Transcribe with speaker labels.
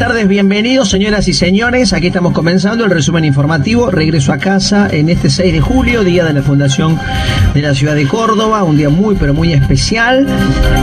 Speaker 1: tardes, bienvenidos señoras y señores. Aquí estamos comenzando el resumen informativo. Regreso a casa en este 6 de julio, día de la fundación de la ciudad de Córdoba, un día muy pero muy especial.